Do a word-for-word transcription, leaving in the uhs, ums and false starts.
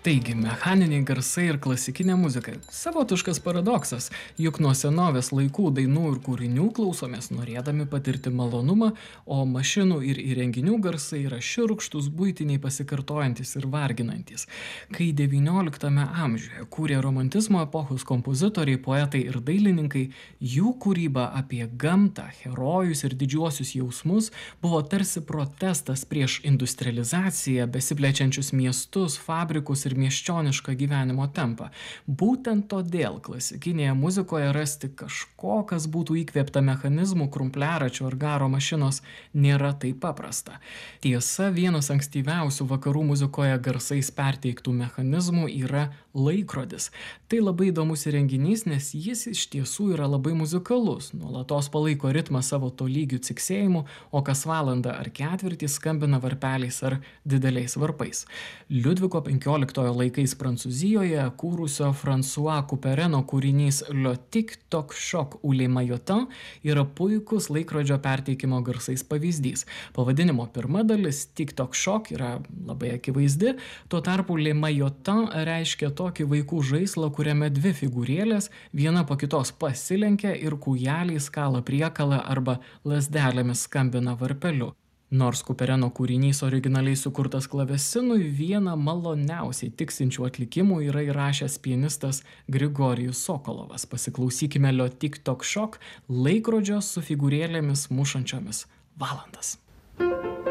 Taigi, mechaniniai garsai ir klasikinė muzika. Savotiškas paradoksas, juk nuo senovės laikų dainų ir kūrinių klausomės norėdami patirti malonumą, o mašinų ir įrenginių garsai yra šiurkštus, buitiniai, pasikartojantis ir varginantis. Kai devynioliktame amžiuje kūrė romantizmo epochos kompozitoriai, poetai ir dailininkai, jų kūryba apie gamtą, herojus ir didžiuosius jausmus buvo tarsi protestas prieš industrializaciją, besiplečiančius miestus, fabrikus ir miesčionišką gyvenimo tempą. Būtent todėl klasikinėje muzikoje rasti kažko, kas būtų įkvėpta mechanizmų, krumpliaračio ar garo mašinos, nėra taip paprasta. Tiesa, vienas ankstyviausių vakarų muzikoje garsais perteiktų mechanizmų yra laikrodis. Tai labai įdomus įrenginys, nes jis iš tiesų yra labai muzikalus, nuolatos palaiko ritmą savo tolygių ciksėjimų, o kas valandą ar ketvirtį skambina varpeliais ar dideliais varpais. Liudviko penkioliktojo laikais Prancūzijoje kūrusio François Coupereno kūrinys Le Tic Toc Choc ou Les Maillotins yra puikus laikrodžio perteikimo garsais pavyzdys. Pavadinimo pirma dalis Tic Toc Choc yra labai akivaizdi, tuo tarpu Les Maillotins reiškia tokį vaikų žaislą, kuriame dvi figūrėlės viena po kitos pasilenkia ir kūjeliais kala priekalą arba lazdelėmis skambina varpeliu. Nors Coupereno kūrinys originaliai sukurtas klavesinui, vieną maloniausiai tiksinčių atlikimų yra įrašęs pianistas Grigorijus Sokolovas. Pasiklausykime Le Tic Toc Choc, laikrodžio su figūrėlėmis mušančiomis valandas.